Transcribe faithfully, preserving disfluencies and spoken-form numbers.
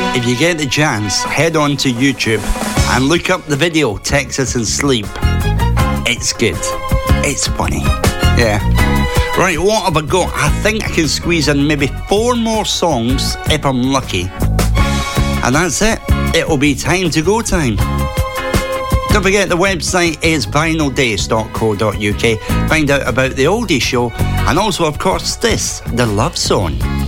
if you get the chance, head on to YouTube and look up the video, Texas and Sleep. It's good. It's funny. Yeah. Right, what have I got? I think I can squeeze in maybe four more songs if I'm lucky. And that's it. It'll be time to go time. Don't forget the website is vinyl days dot co dot uk. Find out about the Oldie Show and also, of course, this, The Love Zone.